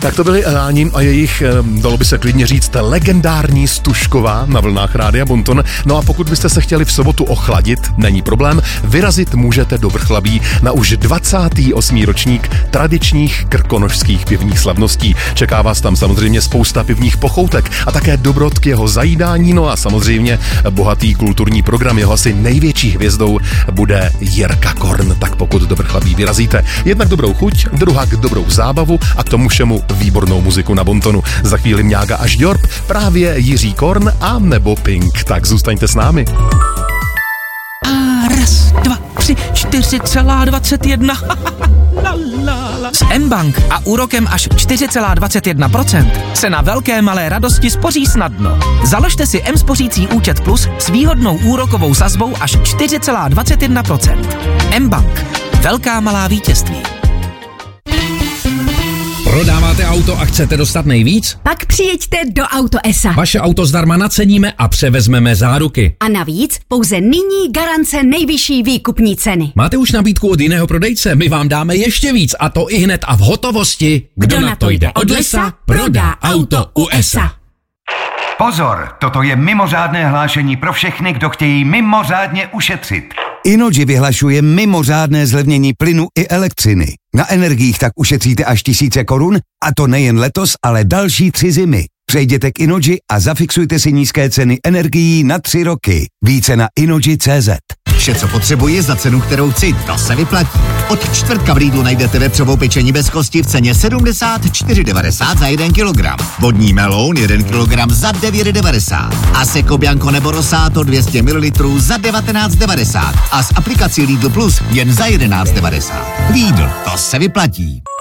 Tak to byli Eláni a jejich, dalo by se klidně říct, legendární Stužková na vlnách Rádia Bonton. No a pokud byste se chtěli v sobotu ochladit, není problém, vyrazit můžete do Vrchlabí na už 28. ročník tradičních krkonošských pivních slavností. Čeká vás tam samozřejmě spousta pivních pochoutek a také dobrot k jeho zajídání, no a samozřejmě bohatý kulturní program. Jeho asi největší hvězdou bude Jirka Korn, tak pokud do Vrchlabí vyrazíte, jednak dobrou chuť, druhá k dobrou zábavu a k tomu všemu výbornou muziku na Bontonu. Za chvíli Mňága až Jorb, právě Jiří Korn a nebo Pink. Tak zůstaňte s námi. A raz, dva, tři, 4,21. S mBank a úrokem až 4,21% se na velké malé radosti spoří snadno. Založte si mSpořící účet Plus s výhodnou úrokovou sazbou až 4,21%. mBank. Velká malá vítězství. Prodáváte auto a chcete dostat nejvíc? Pak přijeďte do AutoEsa. Vaše auto zdarma naceníme a převezmeme záruky. A navíc pouze nyní garance nejvyšší výkupní ceny. Máte už nabídku od jiného prodejce? My vám dáme ještě víc a to i hned a v hotovosti. Kdo na to jde od lesa, prodá auto u ESA. Pozor, toto je mimořádné hlášení pro všechny, kdo chtějí mimořádně ušetřit. Innogy vyhlašuje mimořádné zlevnění plynu i elektřiny. Na energiích tak ušetříte až 1000 korun, a to nejen letos, ale další 3 zimy. Přejděte k Innogy a zafixujte si nízké ceny energií na 3 roky. Více na innogy.cz. Vše, co potřebuji za cenu, kterou chci, to se vyplatí. Od čtvrtka v Lidlu najdete vepřovou pečení bez kosti v ceně 74,90 za 1 kilogram. Vodní meloun 1 kilogram za 9,90. A Seco Bianco nebo Rosato 200 ml za 19,90. A s aplikací Lidl Plus jen za 11,90. Lidl, to se vyplatí.